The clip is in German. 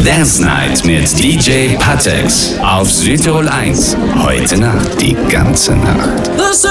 Dance Night mit DJ Patex auf Südtirol 1. Heute Nacht, die ganze Nacht.